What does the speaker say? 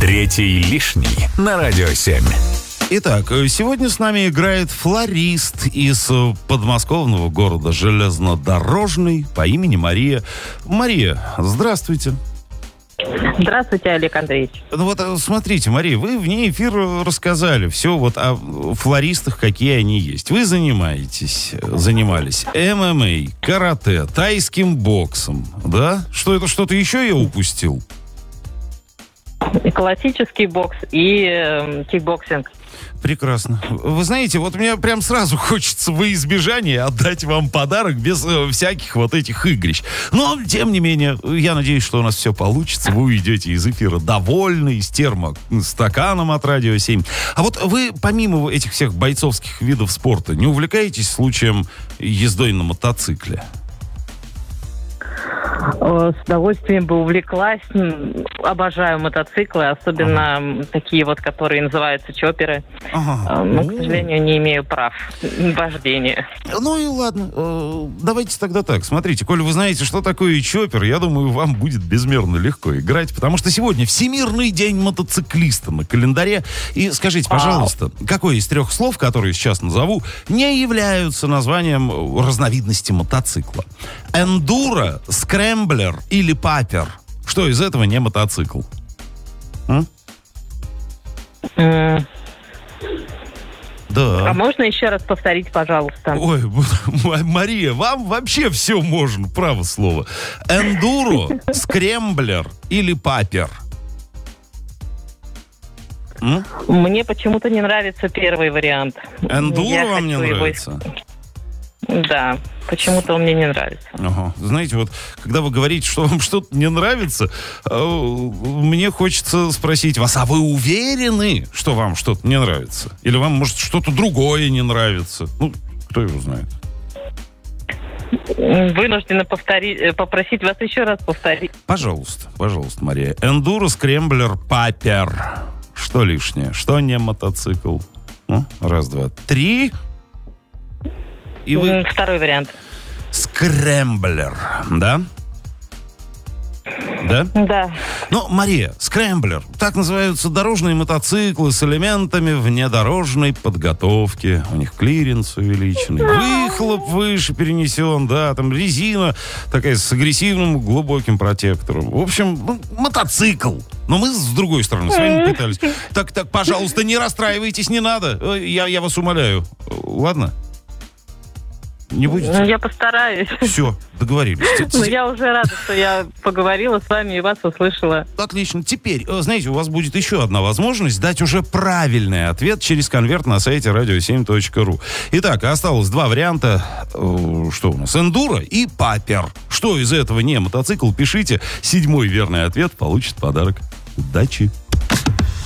Третий лишний на Радио 7. Итак, сегодня с нами играет флорист из подмосковного города Железнодорожный по имени Мария. Мария, здравствуйте. Здравствуйте, Олег Андреевич. Ну вот, смотрите, Мария, вы вне эфира рассказали все вот о флористах, какие они есть. Вы занимались ММА, карате, тайским боксом, да? Что это, что-то еще я упустил? Классический бокс и кикбоксинг. Прекрасно. Вы знаете, вот мне прям сразу хочется во избежание отдать вам подарок без всяких вот этих игрищ. Но, тем не менее, я надеюсь, что у нас все получится. Вы уйдете из эфира довольны, с термостаканом от Радио 7. А вот вы, помимо этих всех бойцовских видов спорта, не увлекаетесь случаем ездой на мотоцикле? С удовольствием бы увлеклась. Обожаю мотоциклы, особенно такие вот, которые называются чопперы. Но, к сожалению, не имею прав вождения. Ну и ладно. Давайте тогда так. Смотрите, коль вы знаете, что такое чоппер, я думаю, вам будет безмерно легко играть, потому что сегодня Всемирный день мотоциклиста на календаре. И скажите, пожалуйста, какое из 3 слов, которые сейчас назову, не являются названием разновидности мотоцикла? Эндуро, скрэмблер или папер? Что из этого не мотоцикл? Да. А можно еще раз повторить, пожалуйста? Ой, Мария, вам вообще все можно, право слово. Эндуро, скрэмблер или папер? Мне почему-то не нравится первый вариант. Эндуро вам не нравится? Да, почему-то он мне не нравится. Ага. Знаете, вот, когда вы говорите, что вам что-то не нравится, мне хочется спросить вас, а вы уверены, что вам что-то не нравится? Или вам, может, что-то другое не нравится? Ну, кто его знает? Вынуждена попросить вас еще раз повторить. Пожалуйста, Мария. Эндуро, скрэмблер, папер. Что лишнее? Что не мотоцикл? Раз, два, три... И вы... Второй вариант. Скрэмблер, да? Да? Да. Ну, Мария, скрэмблер. Так называются дорожные мотоциклы с элементами внедорожной подготовки. У них клиренс увеличенный, выхлоп выше перенесен, да, там резина такая с агрессивным глубоким протектором. В общем, мотоцикл. Но мы с другой стороны с вами пытались. Так, пожалуйста, не расстраивайтесь, не надо. Я вас умоляю. Ладно? Не будете? Я постараюсь. Все, договорились. Я уже рада, что я поговорила с вами и вас услышала. Отлично. Теперь, знаете, у вас будет еще одна возможность дать уже правильный ответ через конверт на сайте radio7.ru. Итак, осталось 2 варианта. Что у нас? Эндуро и папер. Что из этого не мотоцикл? Пишите. 7-й верный ответ получит подарок. Удачи!